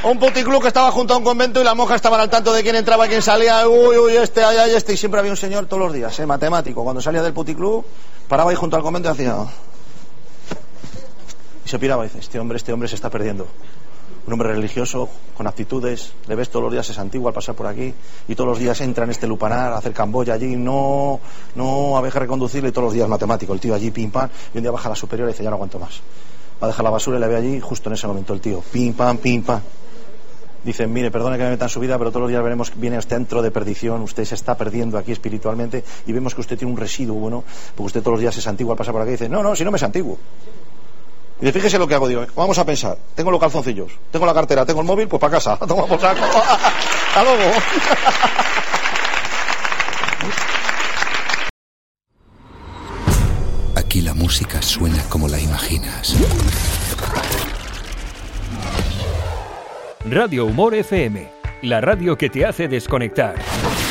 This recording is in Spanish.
un puticlub que estaba junto a un convento y las monjas estaban al tanto de quién entraba y quién salía. Uy, este, ay, este. Y siempre había un señor todos los días, matemático. Cuando salía del puticlub, paraba ahí junto al convento y hacía... Y se piraba y dice, este hombre se está perdiendo. Un hombre religioso, con actitudes, le ves todos los días, es antiguo al pasar por aquí, y todos los días entra en este lupanar a hacer camboya allí, no había que reconducirle, y todos los días matemático, el tío allí, pim, pam, y un día baja a la superior y dice, ya no aguanto más. Va a dejar la basura y le ve allí, justo en ese momento el tío, pim, pam, pim, pam. Dicen, mire, perdone que me meta en su vida, pero todos los días veremos que viene usted dentro de perdición, usted se está perdiendo aquí espiritualmente, y vemos que usted tiene un residuo bueno, porque usted todos los días es antiguo al pasar por aquí, y dice, no, si no me es antiguo. Y dice, fíjese lo que hago, digo, vamos a pensar, tengo los calzoncillos, tengo la cartera, tengo el móvil, pues para casa, toma por saco. Hasta luego. Aquí la música suena como la imaginas. Radio Humor FM, la radio que te hace desconectar.